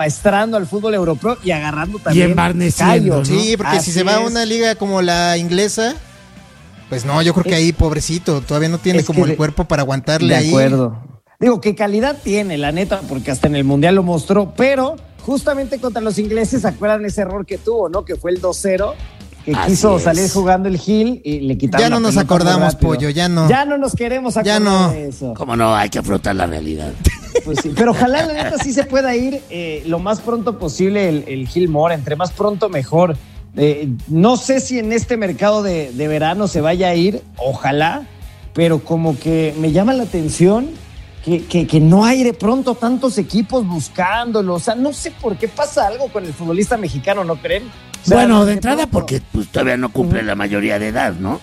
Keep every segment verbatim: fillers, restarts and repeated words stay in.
maestrando al fútbol europeo y agarrando también y embarneciendo, callos, ¿no? Sí, porque Así si se va a una liga como la inglesa, pues no, yo creo que ahí, pobrecito, todavía no tiene como el cuerpo para aguantarle ahí. De acuerdo. Digo, qué calidad tiene, la neta, porque hasta en el Mundial lo mostró, pero justamente contra los ingleses, ¿se acuerdan ese error que tuvo, no? Que fue el dos cero, que Así quiso es. salir jugando el Gil y le quitaron Ya no la nos acordamos, Pollo, ya no. Ya no nos queremos acordar ya no. de eso. ¿Cómo no? Hay que afrontar la realidad. Pues sí, pero ojalá la neta sí se pueda ir eh, lo más pronto posible el, el Gilmore, entre más pronto mejor. Eh, no sé si en este mercado de, de verano se vaya a ir, ojalá, pero como que me llama la atención que, que, que no hay de pronto tantos equipos buscándolo. O sea, no sé por qué pasa algo con el futbolista mexicano, ¿no creen? O sea, bueno, de, de entrada pronto, porque pues, todavía no cumple uh-huh. la mayoría de edad, ¿no?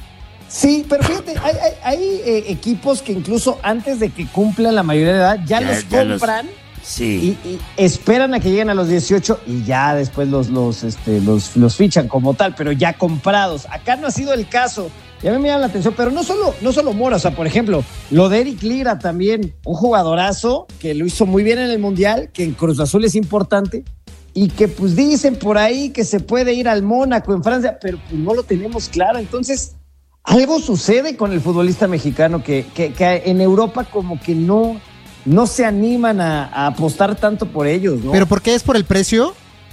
Sí, pero fíjate, hay, hay, hay eh, equipos que incluso antes de que cumplan la mayoría de edad ya, ya los ya compran los, sí. y, y esperan a que lleguen a los dieciocho y ya después los, los, este, los, los fichan como tal, pero ya comprados. Acá no ha sido el caso. Y a mí me llama la atención, pero no solo, no solo Mora, o sea, por ejemplo, lo de Eric Lira también, un jugadorazo que lo hizo muy bien en el Mundial, que en Cruz Azul es importante, y que pues dicen por ahí que se puede ir al Mónaco en Francia, pero pues no lo tenemos claro. Entonces, algo sucede con el futbolista mexicano que, que, que en Europa como que no, no se animan a, a apostar tanto por ellos, ¿no? ¿Pero por qué es por el precio?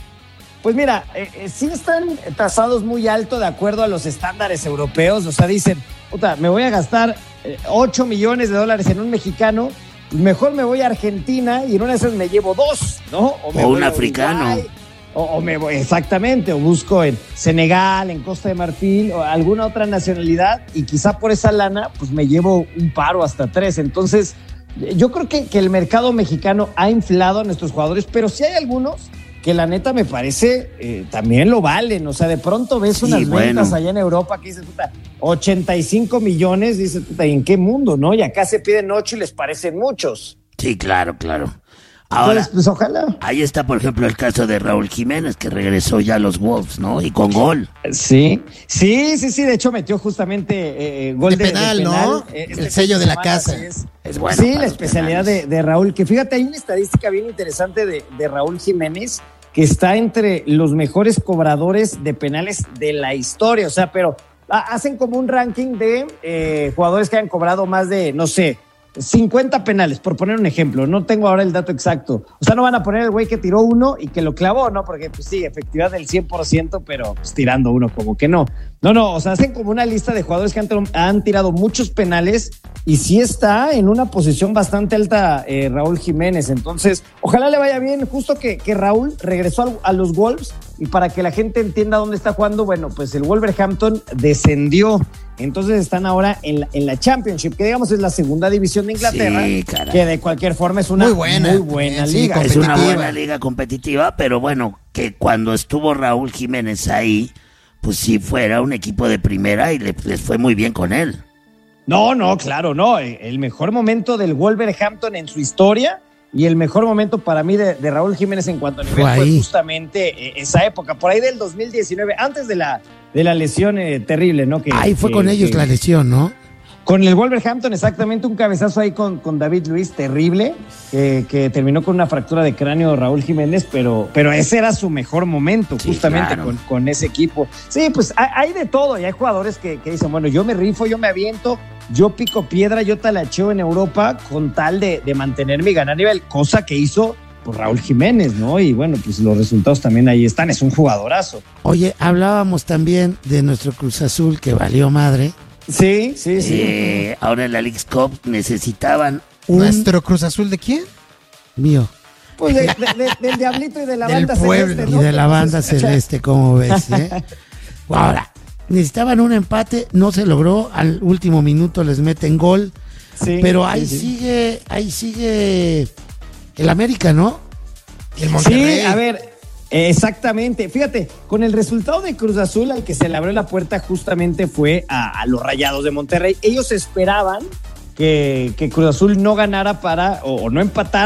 Pues mira, eh, eh, sí están tasados muy alto de acuerdo a los estándares europeos. O sea, dicen, puta, me voy a gastar eh, ocho millones de dólares en un mexicano, mejor me voy a Argentina y en una de esas me llevo dos, ¿no? O, me o un africano. Uruguay, o, o me voy, exactamente, o busco en Senegal, en Costa de Marfil, o alguna otra nacionalidad y quizá por esa lana, pues me llevo un paro hasta tres. Entonces, yo creo que, que el mercado mexicano ha inflado a nuestros jugadores, pero sí hay algunos que la neta me parece eh, también lo valen. O sea, de pronto ves sí, unas bueno. ventas allá en Europa que dices, puta, ochenta y cinco millones, dices, puta, ¿y en qué mundo, no? Y acá se piden ocho y les parecen muchos. Sí, claro, claro. Ahora, Entonces, pues ojalá. Ahí está, por ejemplo, el caso de Raúl Jiménez, que regresó ya a los Wolves, ¿no? Y con gol. Sí, sí, sí, sí. De hecho, metió justamente eh, gol de, de penal, de penal, ¿no? Eh, el sello de la casa. Es, es bueno. Sí, la especialidad de, de Raúl. Que fíjate, hay una estadística bien interesante de, de Raúl Jiménez, que está entre los mejores cobradores de penales de la historia. O sea, pero hacen como un ranking de eh, jugadores que han cobrado más de, no sé, cincuenta penales, por poner un ejemplo. No tengo ahora el dato exacto. O sea, no van a poner el güey que tiró uno y que lo clavó, ¿no? Porque, pues sí, efectividad del cien por ciento, pero pues, tirando uno como que no. No, no, o sea, hacen como una lista de jugadores que han, han tirado muchos penales y sí está en una posición bastante alta eh, Raúl Jiménez. Entonces, ojalá le vaya bien. Justo que, que Raúl regresó a, a los Wolves y para que la gente entienda dónde está jugando, bueno, pues el Wolverhampton descendió. Entonces están ahora en la, en la Championship, que digamos es la segunda división de Inglaterra, sí, que de cualquier forma es una muy buena, muy buena sí, liga. Es una buena liga competitiva, pero bueno, que cuando estuvo Raúl Jiménez ahí, pues si fuera un equipo de primera y le, les fue muy bien con él. No, no, claro, no. El mejor momento del Wolverhampton en su historia y el mejor momento para mí de, de Raúl Jiménez en cuanto a nivel fue, fue justamente esa época, por ahí del dos mil diecinueve, antes de la, de la lesión eh, terrible, ¿no? Que, ahí fue que, con ellos que, la lesión, ¿no? Con el Wolverhampton, exactamente, un cabezazo ahí con, con David Luiz, terrible, eh, que terminó con una fractura de cráneo Raúl Jiménez, pero, pero ese era su mejor momento, sí, justamente claro. con, con ese equipo. Sí, pues hay, hay de todo, y hay jugadores que, que dicen, bueno, yo me rifo, yo me aviento, yo pico piedra, yo talacheo en Europa con tal de, de mantenerme y ganar nivel, cosa que hizo por Raúl Jiménez, ¿no? Y bueno, pues los resultados también ahí están, es un jugadorazo. Oye, hablábamos también de nuestro Cruz Azul, que valió madre. Sí, sí, sí. Eh, ahora en la Leagues Cup necesitaban un... ¿Nuestro Cruz Azul de quién? Mío. Pues de, de, de, del Diablito y de la del banda pueblo. celeste, ¿no? Y de la banda celeste, ¿cómo ves? Eh? Ahora, necesitaban un empate, no se logró, al último minuto les meten gol, sí, pero ahí sí, sí. sigue, ahí sigue el América, ¿no? Y el Monterrey. Sí, a ver... Exactamente, fíjate, con el resultado de Cruz Azul al que se le abrió la puerta justamente fue a, a los Rayados de Monterrey. Ellos esperaban que, que Cruz Azul no ganara para o, o no empatara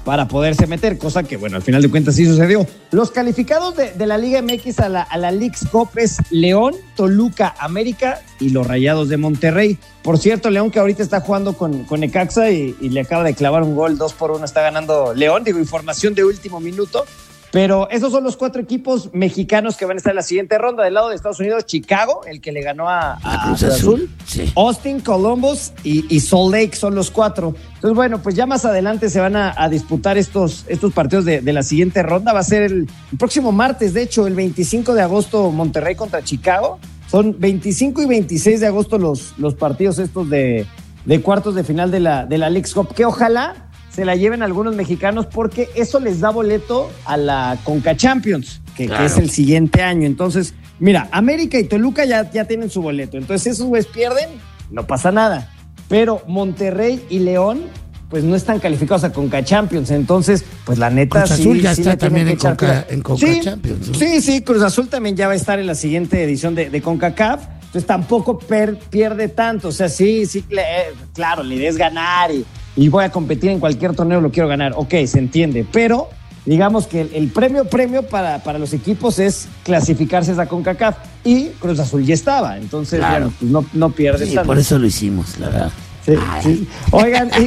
para poderse meter, cosa que, bueno, al final de cuentas sí sucedió. Los calificados de, de la Liga M X a la, a la Leagues Cup es León, Toluca, América y los Rayados de Monterrey. Por cierto, León que ahorita está jugando con, con Necaxa y, y le acaba de clavar un gol, dos por uno está ganando León. Digo, información de último minuto. Pero esos son los cuatro equipos mexicanos que van a estar en la siguiente ronda. Del lado de Estados Unidos, Chicago, el que le ganó a, a, a Cruz Azul. Azul. Sí. Austin, Columbus y, y Salt Lake son los cuatro. Entonces, bueno, pues ya más adelante se van a, a disputar estos, estos partidos de, de la siguiente ronda. Va a ser el, el próximo martes, de hecho, el veinticinco de agosto, Monterrey contra Chicago. Son veinticinco y veintiséis de agosto los, los partidos estos de, de cuartos de final de la, de la Leagues Cup, que ojalá se la lleven algunos mexicanos porque eso les da boleto a la Conca Champions, que, claro. que es el siguiente año. Entonces, mira, América y Toluca ya, ya tienen su boleto. Entonces, esos güeyes pierden, no pasa nada. Pero Monterrey y León, pues no están calificados a Conca Champions. Entonces, pues la neta, Cruz sí. Azul ya sí está también en Conca, en Conca sí, Champions, ¿no? Sí, sí, Cruz Azul también ya va a estar en la siguiente edición de, de CONCACAF. Entonces tampoco per, pierde tanto. O sea, sí, sí, eh, claro, la idea es ganar y, y voy a competir en cualquier torneo, lo quiero ganar. Ok, se entiende. Pero digamos que el, el premio, premio para, para los equipos es clasificarse a esa CONCACAF. Y Cruz Azul ya estaba. Entonces, claro. bueno, pues no, no pierde sí, tanto. Por eso lo hicimos, la verdad. Sí, sí. Oigan, y, y,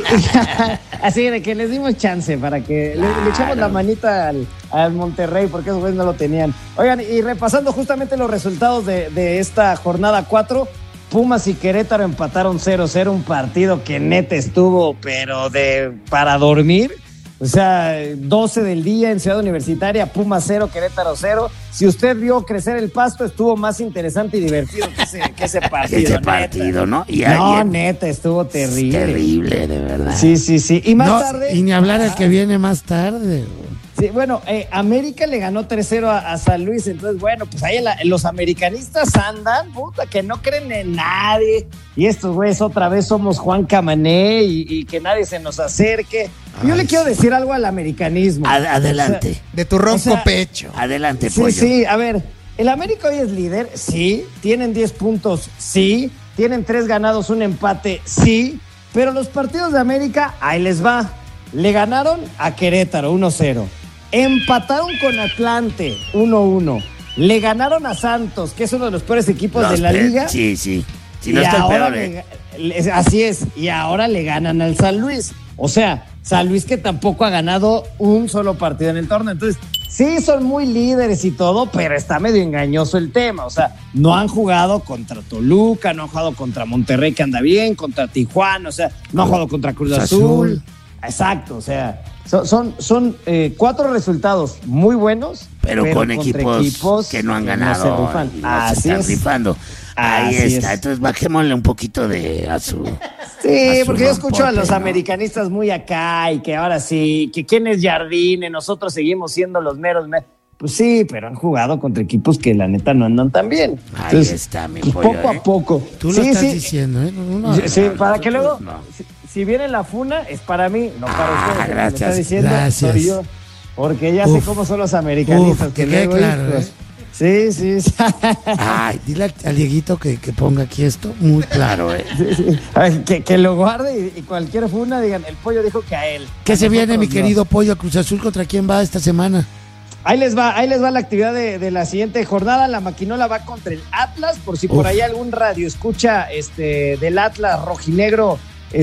así de que les dimos chance para que claro. le, le echamos la manita al, al Monterrey, porque esos güeyes no lo tenían. Oigan, y repasando justamente los resultados de, de esta jornada cuatro, Pumas y Querétaro empataron cero cero, un partido que neta estuvo, pero de para dormir. O sea, doce del día en Ciudad Universitaria, Pumas cero, Querétaro cero. Si usted vio crecer el pasto, estuvo más interesante y divertido que ese, que ese partido. Ese neta. partido, ¿no? Y no, alguien... neta, estuvo terrible. Terrible, de verdad. Sí, sí, sí. Y más no, tarde... Y ni hablar el que viene más tarde. Sí, bueno, eh, América le ganó tres cero a, a San Luis, entonces, bueno, pues ahí la, los americanistas andan, puta, que no creen en nadie. Y estos güeyes otra vez somos Juan Camané y, y que nadie se nos acerque. Ay, Yo le quiero decir algo al americanismo. Ad- adelante. O sea, de tu ronco o sea, pecho. Adelante, sí, pollo. Sí, sí, a ver, el América hoy es líder, sí. Tienen diez puntos, sí. Tienen tres ganados, un empate, sí. Pero los partidos de América, ahí les va. Le ganaron a Querétaro uno cero. Empataron con Atlante uno uno. Le ganaron a Santos, que es uno de los peores equipos los de la pe- liga. Sí, sí. Si no y está el ahora peor, eh. le, le, así es. Y ahora le ganan al San Luis. O sea, San Luis que tampoco ha ganado un solo partido en el torneo. Entonces, sí son muy líderes y todo, pero está medio engañoso el tema. O sea, no han jugado contra Toluca, no han jugado contra Monterrey, que anda bien, contra Tijuana, o sea, no han jugado contra Cruz Azul. Azul. Exacto, o sea, son, son, son eh, cuatro resultados muy buenos, pero, pero con equipos, equipos que no han ganado, no se rifan. Y no Así se están es. rifando. Ahí Así está, es. Entonces bajémosle un poquito de a su. Sí, a porque yo escucho rompote, a los ¿no? americanistas muy acá y que ahora sí, que quién es Jardine, nosotros seguimos siendo los meros. Mer- pues sí, pero han jugado contra equipos que la neta no andan tan bien. Entonces, ahí está, mi pues pollo, poco ¿eh? a poco. Tú sí, lo estás sí. diciendo, ¿eh? No, no, sí, no, para no, que luego, no. si, si viene la funa, es para mí, no para Ah, ustedes. gracias, Me está diciendo, gracias. soy yo. Porque ya Uf, sé cómo son los americanistas. uf, que que quede luego, claro, hijos, ¿eh? Sí, sí, sí. Ay, dile al, al Dieguito que, que ponga aquí esto muy claro, ¿eh? Sí, sí. Ay, que, que lo guarde y, y cualquier funa digan, el pollo dijo que a él. ¿Qué a se viene, mi no. querido pollo? ¿A Cruz Azul contra quién va esta semana? Ahí les va, ahí les va la actividad de, de la siguiente jornada. La maquinola va contra el Atlas, por si Uf. por ahí algún radio escucha este, del Atlas rojinegro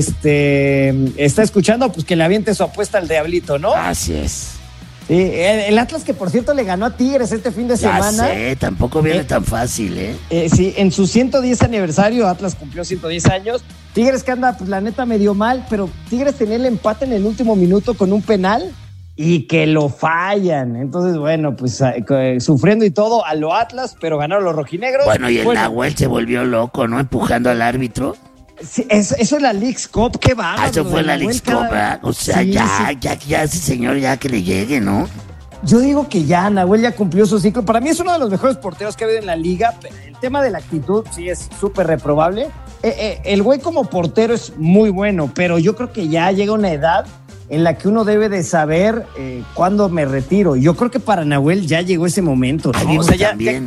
este, está escuchando, pues que le aviente su apuesta al Diablito, ¿no? Así es. Sí, el, el Atlas que por cierto le ganó a Tigres este fin de ya semana. sé, tampoco viene eh, tan fácil, ¿eh? ¿eh? Sí, en su ciento diez aniversario, Atlas cumplió ciento diez años. Tigres que anda, pues la neta medio mal, pero Tigres tenía el empate en el último minuto con un penal y que lo fallan. Entonces, bueno, pues eh, sufriendo y todo a lo Atlas, pero ganaron los rojinegros. Bueno, y el bueno, Nahuel se volvió loco, ¿no? Empujando al árbitro. Sí, eso, eso es la Leagues Cup, qué va. Ah, eso fue la Leagues Cup, ¿verdad? O sea, sí, ya, sí. ya, ya, ese señor ya que le llegue, ¿no? Yo digo que ya, Nahuel ya cumplió su ciclo. Para mí es uno de los mejores porteros que ha habido en la liga. El tema de la actitud sí es súper reprobable. Eh, eh, el güey como portero es muy bueno, pero yo creo que ya llega una edad en la que uno debe de saber eh, cuándo me retiro. Yo creo que para Nahuel ya llegó ese momento, ¿no? Ahí o sea, ya, también. ya,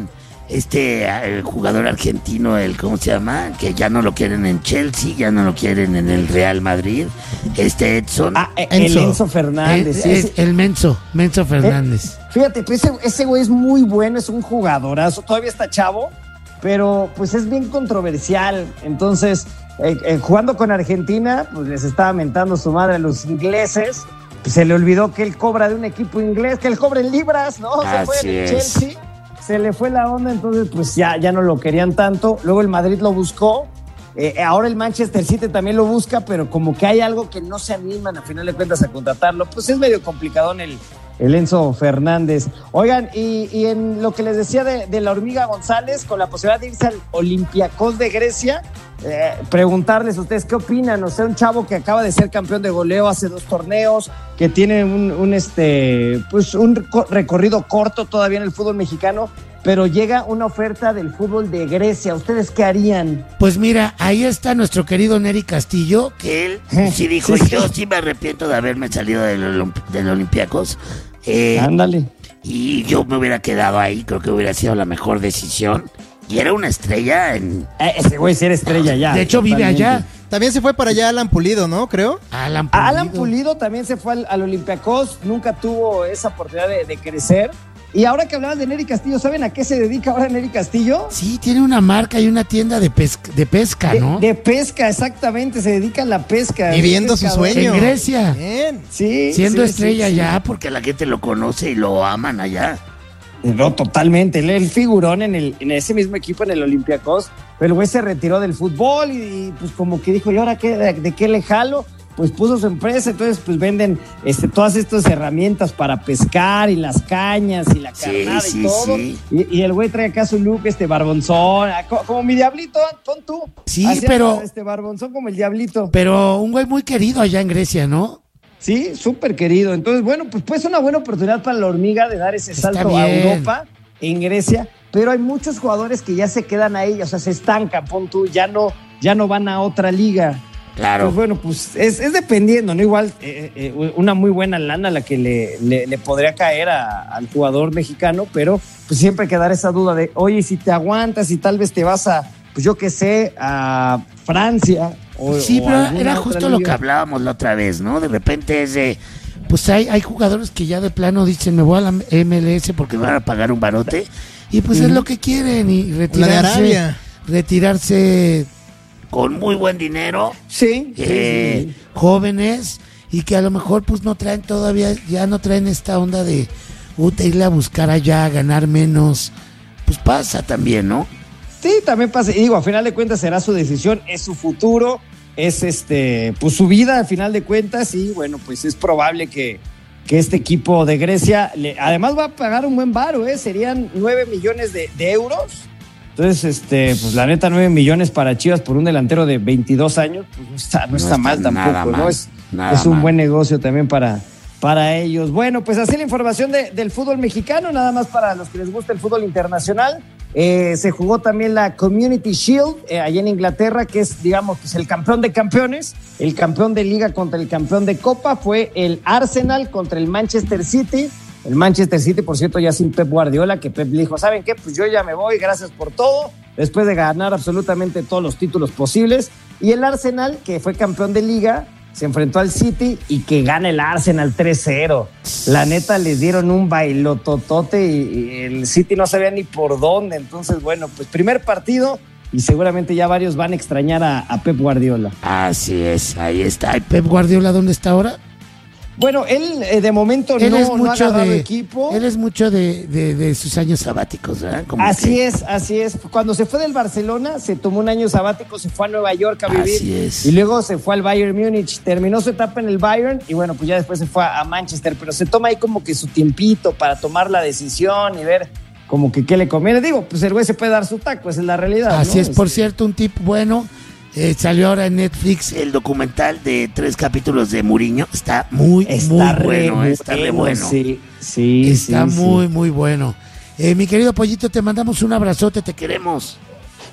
este el jugador argentino, el ¿cómo se llama? Que ya no lo quieren en Chelsea, ya no lo quieren en el Real Madrid, este Edson. Ah, el Enzo, Enzo Fernández. El, el, el Menso, Menso Fernández. Eh, fíjate, pues ese, ese güey es muy bueno, es un jugadorazo, todavía está chavo, pero pues es bien controversial. Entonces, eh, eh, jugando con Argentina, pues les estaba mentando su madre a los ingleses. Pues se le olvidó que él cobra de un equipo inglés, que él cobra en libras, ¿no? Se Así fue en es. Chelsea. Se le fue la onda, entonces pues ya, ya no lo querían tanto. Luego el Madrid lo buscó. Eh, ahora el Manchester City también lo busca, pero como que hay algo que no se animan a final de cuentas a contratarlo. Pues es medio complicado en el, el Enzo Fernández. Oigan, y, y en lo que les decía de, de la Hormiga González, con la posibilidad de irse al Olympiacos de Grecia, eh, preguntarles a ustedes qué opinan. O sea, un chavo que acaba de ser campeón de goleo hace dos torneos, que tiene un, un, este, pues un recorrido corto todavía en el fútbol mexicano, pero llega una oferta del fútbol de Grecia. ¿Ustedes qué harían? Pues mira, ahí está nuestro querido Nery Castillo, que él sí dijo, sí, yo sí me arrepiento de haberme salido del, del Olympiacos. Eh, Ándale. Y yo me hubiera quedado ahí, creo que hubiera sido la mejor decisión. Y era una estrella en... Eh, ese güey sí era estrella ya. De hecho, totalmente. vive allá. También se fue para allá Alan Pulido, ¿no? Creo. Alan Pulido. Alan Pulido también se fue al, al Olympiacos, nunca tuvo esa oportunidad de, de crecer. Y ahora que hablabas de Nery Castillo, ¿saben a qué se dedica ahora Nery Castillo? Sí, tiene una marca y una tienda de pesca, de pesca, ¿no? De, de pesca, exactamente, se dedica a la pesca. Viviendo su sueño. En Grecia. Bien. Sí. Siendo sí, estrella sí, sí. allá, porque la gente lo conoce y lo aman allá. No, totalmente. Él, el figurón en, el, en ese mismo equipo en el Olympiacos, pero el güey se retiró del fútbol y, y pues como que dijo, ¿y ahora qué, de, de qué le jalo? Pues puso su empresa, entonces pues venden este, todas estas herramientas para pescar y las cañas y la carnada sí, sí, y todo. Sí. Y, y el güey trae acá su look, este barbonzón, como, como mi diablito, pon tú. Sí, Hacía pero... Este barbonzón como el diablito. Pero un güey muy querido allá en Grecia, ¿no? Sí, súper querido. Entonces, bueno, pues pues una buena oportunidad para la Hormiga de dar ese Está salto a bien. Europa, en Grecia, pero hay muchos jugadores que ya se quedan ahí, o sea, se estancan, pon tú, ya no, ya no van a otra liga. Claro. Pues bueno, pues es, es dependiendo, ¿no? Igual eh, eh, una muy buena lana la que le, le, le podría caer a, al jugador mexicano, pero pues siempre quedar esa duda de, oye, si te aguantas y tal vez te vas a, pues yo qué sé, a Francia. O, sí, o pero era justo liga. Lo que hablábamos la otra vez, ¿no? De repente es de... Pues hay, hay jugadores que ya de plano dicen, me voy a la M L S porque me van a pagar un barote. Y pues uh-huh. es lo que quieren. Y retirarse, la de Arabia. Retirarse con muy buen dinero. Sí, eh, sí, sí. Jóvenes. Y que a lo mejor pues no traen todavía, ya no traen esta onda de puta, irle a buscar allá, ganar menos. Pues pasa también, ¿no? Sí, también pasa. Y digo, a final de cuentas será su decisión, es su futuro, es este, pues su vida a final de cuentas. Y bueno, pues es probable que, que este equipo de Grecia, le, además va a pagar un buen varo, ¿eh? Serían nueve millones de, de euros. Entonces, este, pues la neta, nueve millones para Chivas por un delantero de veintidós años, pues no está, no no está, está mal tampoco, mal, ¿no? Es, es un mal. Buen negocio también para, para ellos. Bueno, pues así la información de, del fútbol mexicano, nada más para los que les gusta el fútbol internacional. Eh, se jugó también la Community Shield eh, allá en Inglaterra, que es, digamos, pues el campeón de campeones. El campeón de liga contra el campeón de copa fue el Arsenal contra el Manchester City. El Manchester City, por cierto, ya sin Pep Guardiola, que Pep le dijo, ¿saben qué? Pues yo ya me voy, gracias por todo, después de ganar absolutamente todos los títulos posibles. Y el Arsenal, que fue campeón de liga, se enfrentó al City y que gana el Arsenal tres cero. La neta, les dieron un bailototote y, y el City no sabía ni por dónde. Entonces, bueno, pues primer partido y seguramente ya varios van a extrañar a, a Pep Guardiola. Así es, ahí está. ¿Y Pep Guardiola dónde está ahora? Bueno, él eh, de momento él no, es mucho no ha agarrado de, equipo. Él es mucho de, de, de sus años sabáticos, ¿verdad? Como así que... es, así es. Cuando se fue del Barcelona, se tomó un año sabático, se fue a Nueva York a vivir. Así es. Y luego se fue al Bayern Múnich, terminó su etapa en el Bayern y bueno, pues ya después se fue a Manchester. Pero se toma ahí como que su tiempito para tomar la decisión y ver como que qué le conviene. Digo, pues el güey se puede dar su taco, esa es la realidad. Así ¿no? es, por cierto, un tip bueno. Eh, salió ahora en Netflix el documental de tres capítulos de Mourinho. Está muy, está muy re bueno. bueno. Está re bueno. Sí, sí. Está sí, muy, sí. muy bueno. Eh, mi querido Pollito, te mandamos un abrazote, te queremos.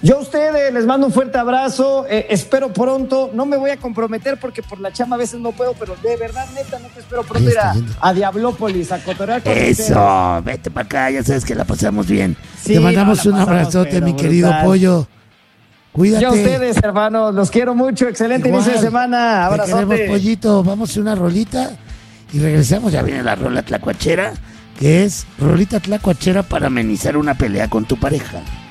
Yo a ustedes les mando un fuerte abrazo, eh, espero pronto, no me voy a comprometer porque por la chama a veces no puedo, pero de verdad, neta, no te espero pronto ir a, a Diablópolis, a cotorrear con Eso, ustedes. Vete para acá, ya sabes que la pasamos bien. Sí, te mandamos no, un abrazote, mi querido brutal. Pollo. Cuídate. Yo a ustedes, hermanos, los quiero mucho, excelente Igual, inicio de semana, abrazote. Te queremos, Pollito, vamos a una rolita y regresamos, ya viene la rola tlacuachera, que es rolita tlacuachera para amenizar una pelea con tu pareja.